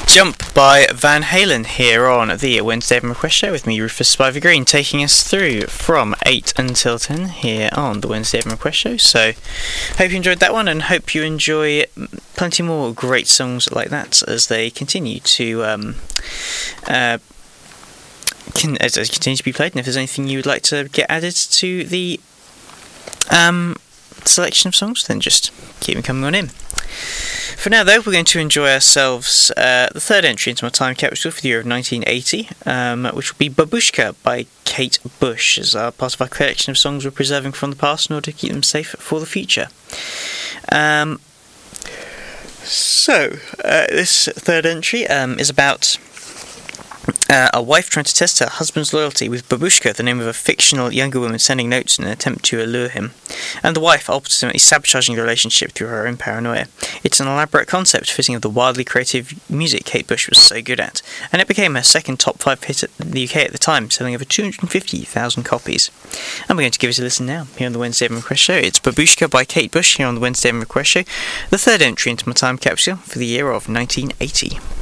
Jump by Van Halen here on the Wednesday Evan Request Show with me, Rufus Spiver Green, taking us through from 8 until 10 here on the Wednesday Evan Request Show. So, hope you enjoyed that one and hope you enjoy plenty more great songs like that as they continue to continue to be played. And if there's anything you would like to get added to the selection of songs, then just keep them coming on in. For now, though, we're going to enjoy ourselves the third entry into my time capsule for the year of 1980, which will be Babushka by Kate Bush, as part of our collection of songs we're preserving from the past in order to keep them safe for the future. This third entry is about a wife trying to test her husband's loyalty with Babushka, the name of a fictional younger woman, sending notes in an attempt to allure him, and the wife ultimately sabotaging the relationship through her own paranoia. It's an elaborate concept fitting of the wildly creative music Kate Bush was so good at, and it became her second top 5 hit in the UK at the time, selling over 250,000 copies. And we're going to give it a listen now, here on the Wednesday Evan Request Show. It's Babushka by Kate Bush, here on the Wednesday Evan Request Show, the third entry into my time capsule for the year of 1980.